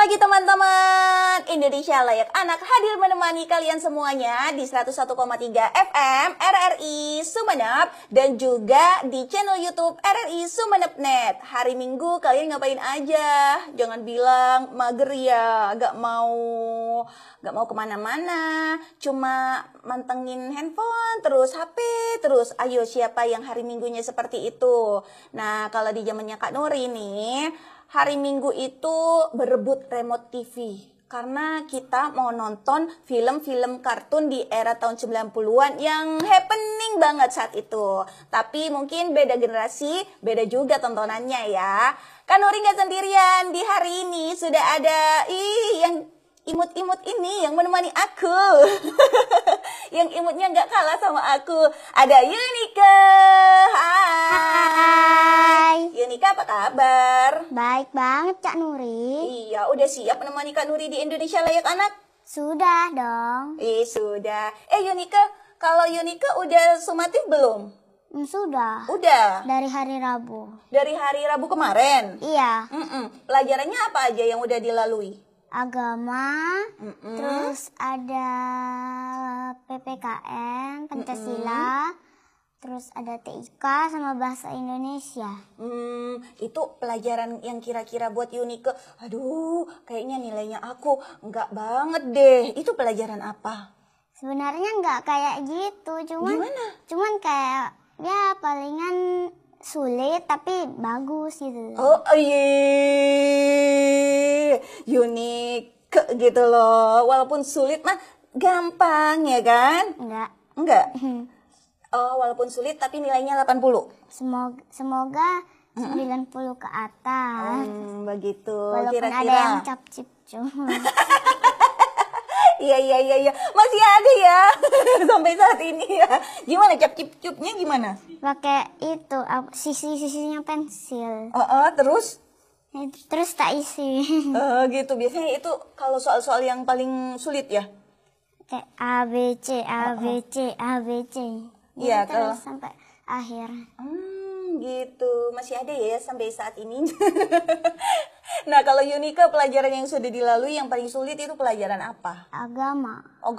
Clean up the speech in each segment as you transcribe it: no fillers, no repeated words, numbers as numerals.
pagi teman-teman. Indonesia Layak Anak hadir menemani kalian semuanya di 101,3 FM RRI Sumeneb dan juga di channel YouTube RRI Sumeneb.net. Hari Minggu kalian ngapain aja? Jangan bilang mager ya, gak mau kemana-mana, cuma mantengin handphone, terus HP, terus. Ayo, siapa yang hari Minggunya seperti itu? Nah, kalau di zamannya Kak Nuri nih, hari Minggu itu berebut remote TV. Karena kita mau nonton film-film kartun di era tahun 90-an yang happening banget saat itu. Tapi mungkin beda generasi, beda juga tontonannya ya. Kak Nuri gak sendirian, di hari ini sudah ada yang imut-imut ini yang menemani aku. Yang imutnya gak kalah sama aku. Ada Yunika. Hai. Yunika, apa kabar? Baik banget Kak Nuri. Iya, udah siap menemani Kak Nuri di Indonesia Layak Anak? Sudah dong. Sudah. Yunika, kalau Yunika udah sumatif belum? Sudah. Udah. Dari hari Rabu. Dari hari Rabu kemarin? Iya. Pelajarannya apa aja yang udah dilalui? Agama, terus ada PPKN, Pancasila, terus ada TIK sama bahasa Indonesia. Itu pelajaran yang kira-kira buat Yunika, aduh kayaknya nilainya aku enggak banget deh. Itu pelajaran apa? Sebenarnya enggak kayak gitu, cuman kayak ya palingan sulit tapi bagus gitu. Oh iya, unik gitu loh. Walaupun sulit mah gampang ya kan? Enggak. Oh, walaupun sulit tapi nilainya 80. Semoga 90 ke atas. Begitu. Walaupun kira-kira ada yang cap-cip Iya. Masih ada ya sampai saat ini ya. Gimana cap-cip-cupnya gimana? Pakai itu sisi-sisinya pensil. Terus? Terus tak isi. Gitu. Biasanya itu kalau soal-soal yang paling sulit ya? Kayak ABC. Iya, terus sampai akhir. Gitu. Masih ada ya sampai saat ini. Nah, kalau Yunika, pelajaran yang sudah dilalui yang paling sulit itu pelajaran apa? Agama.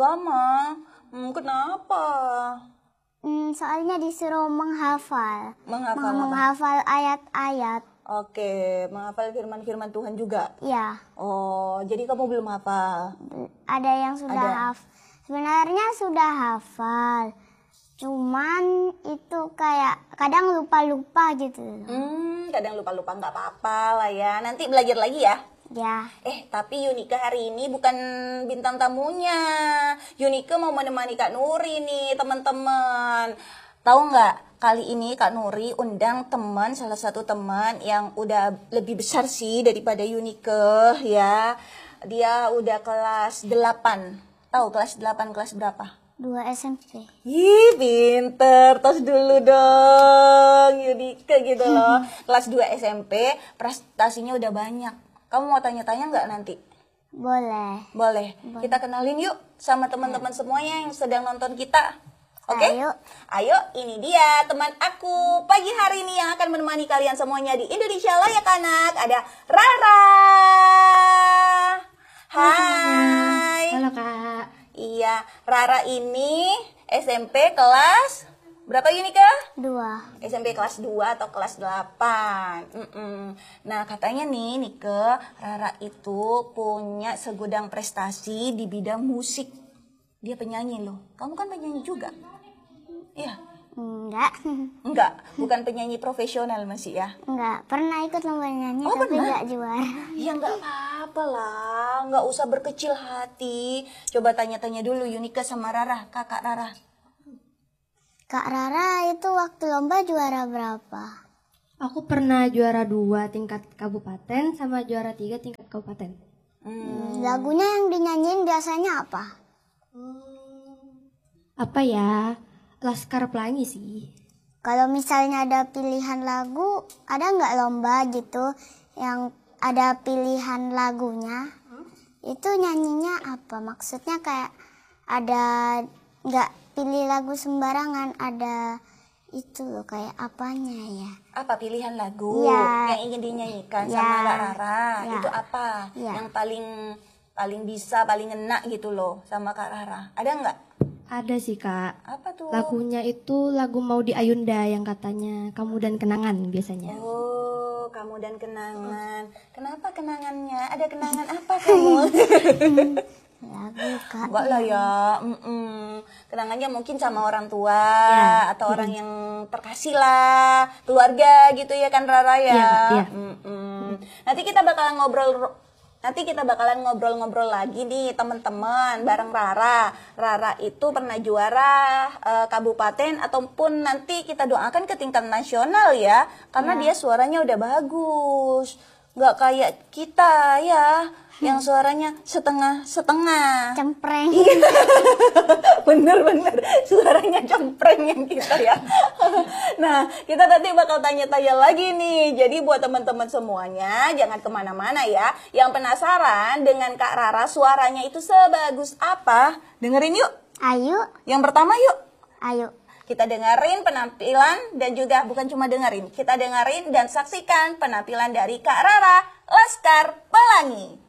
Kenapa? Soalnya disuruh menghafal. Menghafal ayat-ayat. Oke, menghafal firman-firman Tuhan juga? Iya. Oh, jadi kamu belum hafal? Ada yang sudah hafal. Sebenarnya sudah hafal. Cuman itu kayak kadang lupa-lupa gitu. Kadang lupa-lupa, nggak apa-apa lah ya. Nanti belajar lagi ya. Ya. Tapi Yunika hari ini bukan bintang tamunya. Yunika mau menemani Kak Nuri nih, teman-teman. Tahu nggak? Kali ini Kak Nuri undang salah satu teman yang udah lebih besar sih daripada Yunika ya. Dia udah kelas 8. Tahu kelas 8 kelas berapa? 2 SMP. Ih, pinter. Tos dulu dong, Yunika gitu loh. Kelas 2 SMP, prestasinya udah banyak. Kamu mau tanya-tanya nggak nanti? Boleh. Kita kenalin yuk sama teman-teman semuanya yang sedang nonton kita. Oke? Ayo, ini dia teman aku pagi hari ini yang akan menemani kalian semuanya di Indonesia Layak Anak. Ada Rara. Hai. Halo Kak. Iya, Rara ini SMP kelas berapa Yunika? 2. SMP kelas 2 atau kelas 8. Nah, katanya nih Nike, Rara itu punya segudang prestasi di bidang musik. Dia penyanyi loh. Kamu kan penyanyi juga? Iya. Enggak, bukan penyanyi profesional masih ya? Enggak, pernah ikut lomba nyanyi tapi enggak juara. Ya enggak apa-apa lah, enggak usah berkecil hati. Coba tanya-tanya dulu Yunika sama Rara, kakak Rara. Kak Rara itu waktu lomba juara berapa? Aku pernah juara 2 tingkat kabupaten sama juara 3 tingkat kabupaten. Lagunya yang dinyanyiin biasanya apa? Apa ya? Laskar Pelangi sih. Kalau misalnya ada pilihan lagu, ada nggak lomba gitu yang ada pilihan lagunya? Itu nyanyinya apa? Maksudnya kayak ada nggak pilih lagu sembarangan, ada itu loh, kayak apanya ya? Apa pilihan lagu Ya. yang ingin dinyanyikan Ya. sama Kak Rara? Ya. Itu apa? Ya. Yang paling bisa, paling ngena gitu loh sama Kak Rara. Ada nggak? Ada sih Kak. Apa tuh? Lagunya itu lagu Maudy Ayunda yang katanya Kamu dan Kenangan biasanya. Oh, kamu dan kenangan. Kenapa kenangannya? Ada kenangan apa kamu? Lagu Kak. Enggak lah ya. Kenangannya mungkin sama orang tua Ya. atau orang yang terkasih lah, keluarga gitu ya kan Rara ya. Iya, Kak, iya. Nanti kita bakalan ngobrol-ngobrol lagi nih teman-teman bareng Rara. Rara itu pernah juara kabupaten ataupun nanti kita doakan ke tingkat nasional ya, karena dia suaranya udah bagus. Nggak kayak kita ya, yang suaranya setengah-setengah. Cempreng. Bener-bener suaranya cempreng yang kita ya. Nah, kita nanti bakal tanya-tanya lagi nih. Jadi buat teman-teman semuanya jangan kemana-mana ya. Yang penasaran dengan Kak Rara suaranya itu sebagus apa, dengerin yuk. Ayo, Yang pertama yuk. ayo. Kita dengerin penampilan dan juga bukan cuma dengerin, kita dengerin dan saksikan penampilan dari Kak Rara Laskar Pelangi.